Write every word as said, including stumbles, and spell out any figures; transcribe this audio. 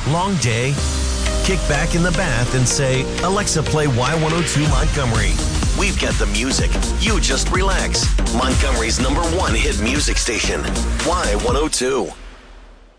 Long day? Kick back in the bath and say, Alexa, play Y one oh two Montgomery. We've got the music. You just relax. Montgomery's number one hit music station, Y one oh two.